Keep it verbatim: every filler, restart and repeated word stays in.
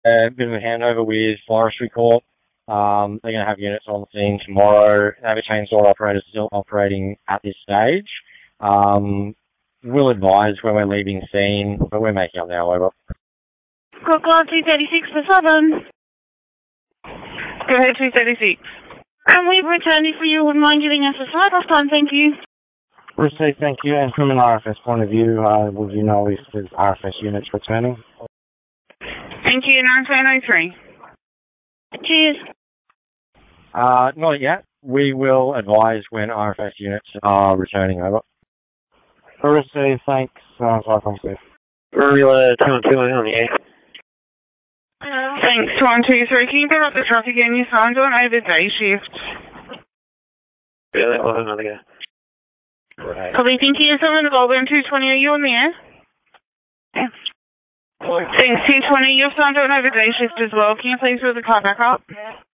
a bit of a handover with Forestry Corp. Um, they're going to have units on the scene tomorrow. They have a chainsaw operator still operating at this stage. Um, we'll advise when we're leaving scene, but we're making up now, over. Call car two thirty-six for seven. Go ahead, two thirty-six. And we've returned for you. Wouldn't mind giving us a slide off time, thank you. Received, thank you. And from an R F S point of view, uh, would you know if there's R F S units returning? Thank you, nineteen oh three. Cheers. Uh, not yet. We will advise when R F S units are returning, over. Received, thanks. Uh, five one two. Formula two one two on the A. Uh, thanks, one two three. Can you pick up the truck again? You signed on over day shift. Really? Oh, another guy. Right. Probably think you someone involved in two twenty. Are you on the air? Yeah. Thanks, two twenty. You've signed on over day shift as well. Can you please throw the car back up? Yeah.